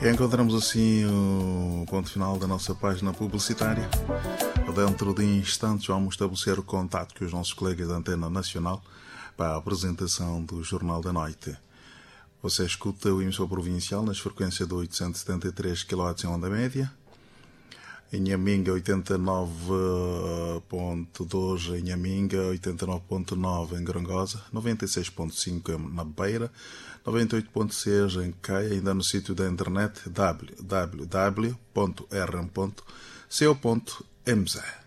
E encontramos assim o ponto final da nossa página publicitária. Dentro de instantes vamos estabelecer o contato com os nossos colegas da Antena Nacional para a apresentação do Jornal da Noite. Você escuta o emissor provincial nas frequências de 873 kW em onda média, em Nhaminga 89.2, em Nhaminga 89.9 em Grangosa, 96.5 na Beira, 98.6 em Caia, ainda no sítio da internet www.rm.co.mz.